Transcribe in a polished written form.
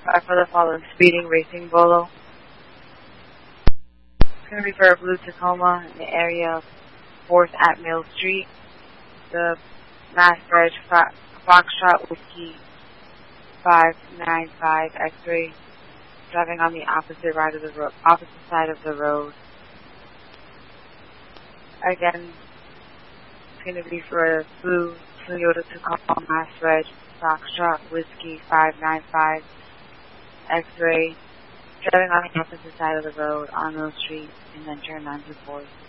for the following speeding racing bolo. It's going to be for a blue Tacoma in the area of 4th at Mill Street. The Mass Reg Foxtrot Whiskey 595 X-ray, driving on the opposite side of the road. Again, it's going to be for a blue Toyota Tacoma Mass Reg Foxtrot Whiskey 595 X-ray, driving on the opposite side of the road on Mill Street, and then turn onto 4th.